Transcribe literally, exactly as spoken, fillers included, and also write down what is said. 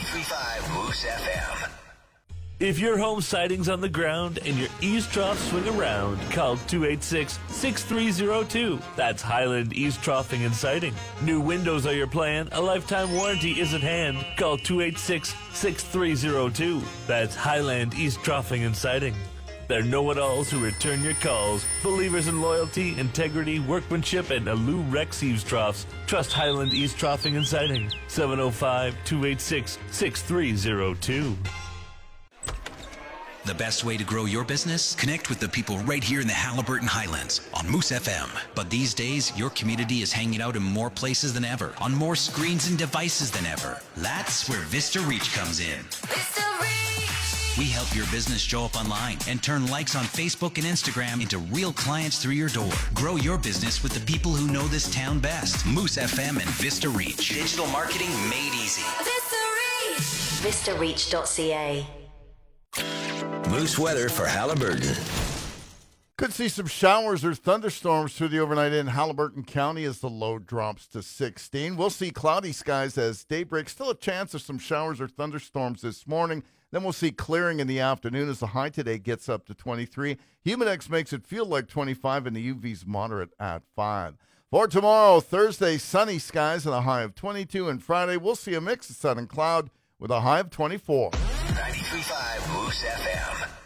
ninety-three point five Moose F M. If your home siding's on the ground and your eaves troughs swing around, call two eight six, six three zero two. That's Highland Eaves Troughing and Siding. New windows are your plan. A lifetime warranty is at hand. Call two eight six, six three zero two. That's Highland Eaves Troughing and Siding. They're know-it-alls who return your calls. Believers in loyalty, integrity, workmanship, and Alu Rex Eaves Troughs. Trust Highland Eaves Troughing and Siding. seven oh five, two eight six, six three zero two. The best way to grow your business? Connect with the people right here in the Haliburton Highlands on Moose F M. But these days, your community is hanging out in more places than ever, on more screens and devices than ever. That's where Vista Reach comes in. Vista Reach! We help your business show up online and turn likes on Facebook and Instagram into real clients through your door. Grow your business with the people who know this town best. Moose F M and Vista Reach. Digital marketing made easy. Vista Reach! vista reach dot c a. Moose weather for Haliburton. Could see some showers or thunderstorms through the overnight in Haliburton County as the low drops to sixteen. We'll see cloudy skies as daybreak. Still a chance of some showers or thunderstorms this morning. Then we'll see clearing in the afternoon as the high today gets up to twenty-three. Humidex makes it feel like twenty-five, and the U V's moderate at five. For tomorrow, Thursday, sunny skies and a high of twenty-two. And Friday, we'll see a mix of sun and cloud with a high of twenty-four. ninety-three point five Moose F M.